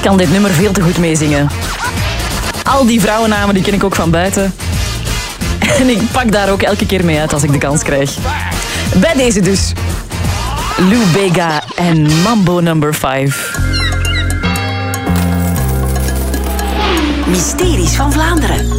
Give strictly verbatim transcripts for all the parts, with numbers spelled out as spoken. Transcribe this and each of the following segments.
Ik kan dit nummer veel te goed meezingen. Al die vrouwennamen die ken ik ook van buiten. En ik pak daar ook elke keer mee uit als ik de kans krijg. Bij deze dus. Lou Bega en Mambo number vijf. Mysteries van Vlaanderen.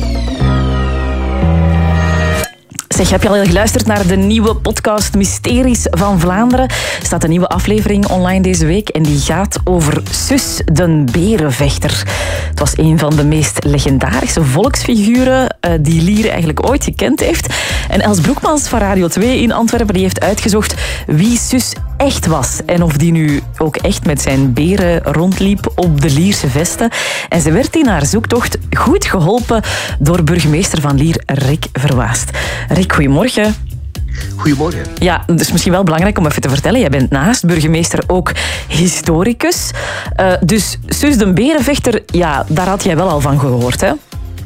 Zeg, heb je al geluisterd naar de nieuwe podcast Mysteries van Vlaanderen? Er staat een nieuwe aflevering online deze week en die gaat over Sus den Berenvechter. Het was een van de meest legendarische volksfiguren uh, die Lier eigenlijk ooit gekend heeft. En Els Broekmans van Radio twee in Antwerpen die heeft uitgezocht wie Sus echt was. En of die nu ook echt met zijn beren rondliep op de Lierse vesten. En ze werd in haar zoektocht goed geholpen door burgemeester van Lier, Rick Verwaast. Rick, goedemorgen. Goedemorgen. Ja, dus misschien wel belangrijk om even te vertellen. Jij bent naast burgemeester ook historicus. Uh, dus Sus den Berenvechter, ja, daar had jij wel al van gehoord, hè?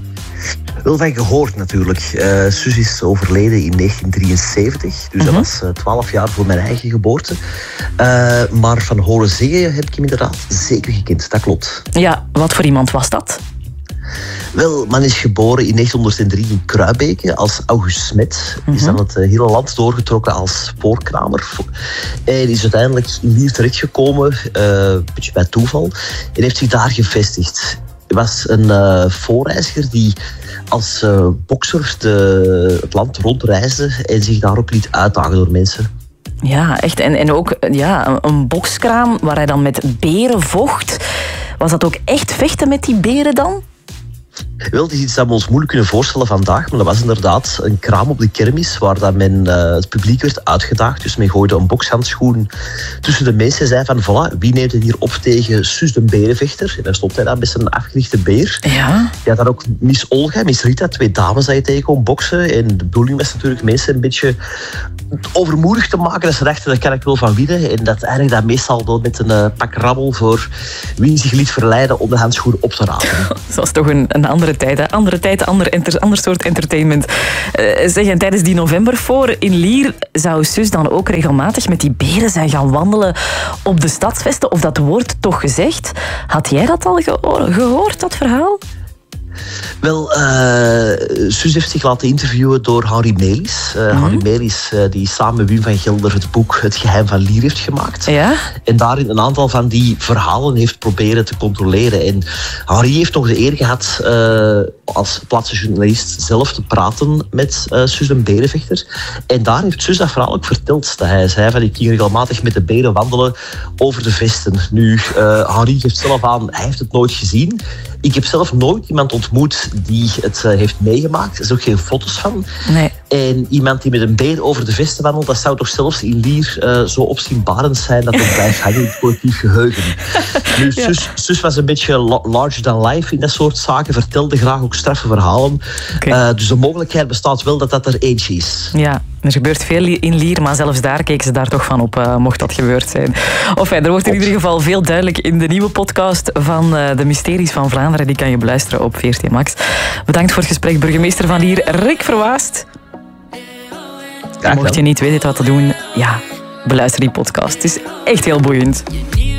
Wel van gehoord natuurlijk. Uh, Sus is overleden in negentien drieënzeventig. Dus uh-huh. dat was twaalf uh, jaar voor mijn eigen geboorte. Uh, maar van horen zeggen heb ik hem inderdaad zeker gekend. Dat klopt. Ja, wat voor iemand was dat? Wel, man is geboren in negentienhonderddrie in Kruibeke als August Smet. Uh-huh. Is dan het uh, hele land doorgetrokken als voorkramer. En is uiteindelijk in Lier terechtgekomen, uh, een beetje bij toeval. En heeft zich daar gevestigd. Hij was een uh, voorreiziger die als uh, bokser de, het land rondreisde en zich daar ook liet uitdagen door mensen. Ja, echt. En, en ook ja, een bokskraam waar hij dan met beren vocht. Was dat ook echt vechten met die beren dan? Wel, het is iets dat we ons moeilijk kunnen voorstellen vandaag, maar dat was inderdaad een kraam op de kermis waar dat men, uh, het publiek werd uitgedaagd. Dus men gooide een bokshandschoen tussen de mensen en zei van, voilà, wie neemt het hier op tegen Sus den Berenvechter? En dan stond hij daar met zijn afgerichte beer. Ja. Je had dan ook Miss Olga, Miss Rita, twee dames dat je tegenkomt boksen. En de bedoeling was natuurlijk mensen een beetje overmoedig te maken. Dat ze dachten, daar kan ik wel van winnen. En dat eigenlijk dat meestal door met een uh, pak rabbel voor wie zich liet verleiden om de handschoen op te rapen. Dat was toch een, een andere tijd, hè? Andere tijd, ander, enter, ander soort entertainment. Uh, zeg, en tijdens die novemberfoor in Lier zou Sus dan ook regelmatig met die beren zijn gaan wandelen op de stadsvesten. Of dat wordt toch gezegd. Had jij dat al gehoor, gehoord, dat verhaal? Wel, uh, Sus heeft zich laten interviewen door Henri Melis. Uh, mm-hmm. Henri Melis, uh, die samen met Wim van Gelder het boek Het Geheim van Lier heeft gemaakt. Ja? En daarin een aantal van die verhalen heeft proberen te controleren. En Henri heeft nog de eer gehad uh, als plaatsjournalist zelf te praten met uh, Sus den Berenvechter. En daar heeft Sus dat verhaal ook verteld. Dat hij zei van, ik ging regelmatig met de beren wandelen over de vesten. Nu, uh, Henri geeft zelf aan, hij heeft het nooit gezien. Ik heb zelf nooit iemand ontmoet die het uh, heeft meegemaakt. Er zijn ook geen foto's van. Nee. En iemand die met een beer over de vesten wandelt, dat zou toch zelfs in Lier uh, zo opzienbarend zijn dat het blijft hangen in het collectief geheugen. Nu, ja. Sus, Sus was een beetje larger than life in dat soort zaken, vertelde graag ook straffe verhalen. Okay. Uh, dus de mogelijkheid bestaat wel dat dat er eentje is. Ja. Er gebeurt veel in Lier, maar zelfs daar keken ze daar toch van op, uh, mocht dat gebeurd zijn. Of ja, er wordt in ieder geval veel duidelijk in de nieuwe podcast van uh, de Mysteries van Vlaanderen. Die kan je beluisteren op V R T Max. Bedankt voor het gesprek, burgemeester van Lier, Rick Verwaast. Mocht je niet weten wat te doen, ja, beluister die podcast. Het is echt heel boeiend.